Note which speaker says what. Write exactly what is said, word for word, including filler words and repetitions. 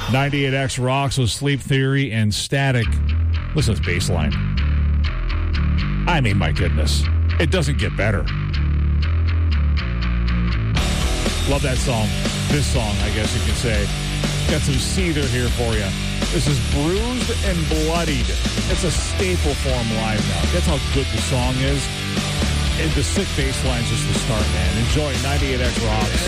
Speaker 1: ninety-eight X rocks with Sleep Theory and Static. Listen to this bass line. I mean, my goodness. It doesn't get better. Love that song. This song, I guess you can say. Got some Seether here for you. This is Bruised and Bloodied. It's a staple for him live now. That's how good the song is. And the sick bass line's just the start, man. Enjoy ninety-eight X Rocks.